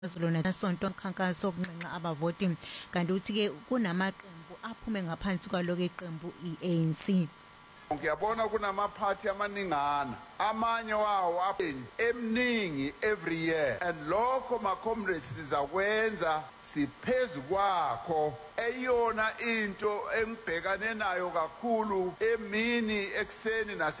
Lona sonto umkhankaso wokunxenxa abavoti kanti uthi ke kunamaqembu aphume ngaphansi kwaloko iqembu iANC. Ngiyabona kunamaphathi amaningana amanye wawo eminingi every year and lokho ma comrades sizakwenza siphezulu kwakho eyona into engibhekane nayo kakhulu emini ekseni